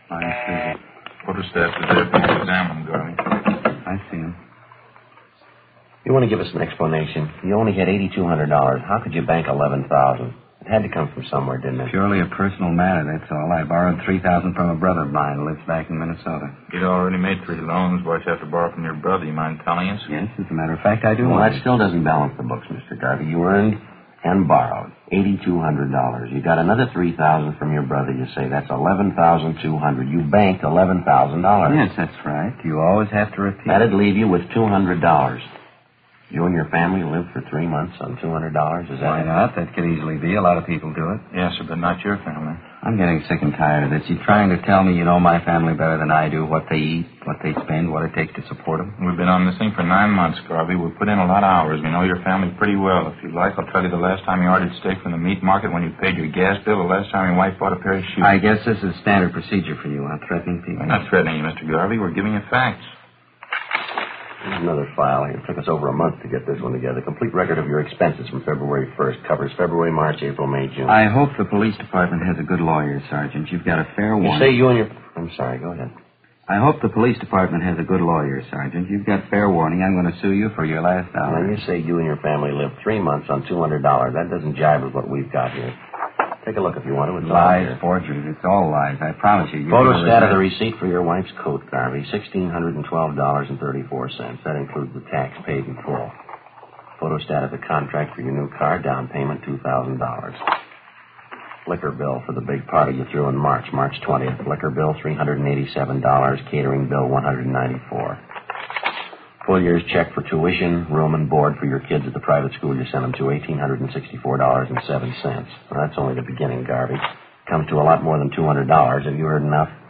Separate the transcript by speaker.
Speaker 1: Fine, Susie.
Speaker 2: Photostats are there for you to examine, Garvey.
Speaker 1: I see him.
Speaker 3: You want to give us an explanation? You only had $8,200. How could you bank $11,000? It had to come from somewhere, didn't it?
Speaker 1: Purely a personal matter, that's all. I borrowed $3,000 from a brother of mine who lives back in Minnesota.
Speaker 2: You'd already made 3 loans. Why'd you have to borrow from your brother? You mind telling us?
Speaker 1: Yes, as a matter of fact, I do.
Speaker 3: Well, that still doesn't balance the books, Mr. Garvey. You earned and borrowed $8,200. You got another $3,000 from your brother, you say. That's $11,200. You banked $11,000.
Speaker 1: Yes, that's right. You always have to repeat.
Speaker 3: That'd leave you with $200. You and your family lived for 3 months on $200, is that
Speaker 1: Why not? That could easily be. A lot of people do it.
Speaker 2: Yes, sir, but not your family.
Speaker 1: I'm getting sick and tired of this. You're trying to tell me you know my family better than I do, what they eat, what they spend, what it takes to support them.
Speaker 2: We've been on this thing for 9 months, Garvey. We've put in a lot of hours. We know your family pretty well. If you'd like, I'll tell you the last time you ordered steak from the meat market when you paid your gas bill, the last time your wife bought a pair of shoes.
Speaker 1: I guess this is standard procedure for you, huh? Threatening people.
Speaker 2: We're not threatening you, Mr. Garvey. We're giving you facts.
Speaker 3: Here's another file. It took us over a month to get this one together. Complete record of your expenses from February 1st. Covers February, March, April, May, June.
Speaker 1: I hope the police department has a good lawyer, Sergeant. You've got a fair warning.
Speaker 3: You say you and your... I'm sorry, go ahead.
Speaker 1: I hope the police department has a good lawyer, Sergeant. You've got fair warning. I'm going to sue you for your last hour.
Speaker 3: Now, you say you and your family lived 3 months on $200. That doesn't jive with what we've got here. Take a look if you want to. It's
Speaker 1: lies, forgeries. It's all lies. I promise you.
Speaker 3: Photostat of the receipt for your wife's coat, Garvey. $1,612.34. That includes the tax paid in full. Photostat of the contract for your new car. Down payment, $2,000. Liquor bill for the big party you threw in March 20th. Liquor bill, $387. Catering bill, $194. Full year's check for tuition, room, and board for your kids at the private school you sent them to, $1,864.07. Well, that's only the beginning, Garvey. Comes to a lot more than $200. Have you heard enough?